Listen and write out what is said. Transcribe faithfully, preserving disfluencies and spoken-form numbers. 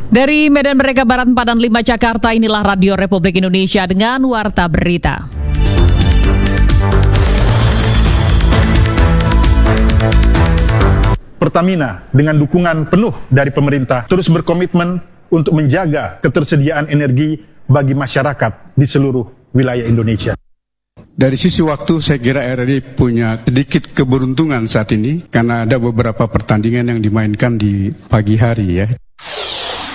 Dari Medan Merdeka Barat empat dan lima Jakarta, inilah Radio Republik Indonesia dengan Warta Berita. Pertamina dengan dukungan penuh dari pemerintah terus berkomitmen untuk menjaga ketersediaan energi bagi masyarakat di seluruh wilayah Indonesia. Dari sisi waktu, saya kira R R I punya sedikit keberuntungan saat ini karena ada beberapa pertandingan yang dimainkan di pagi hari ya.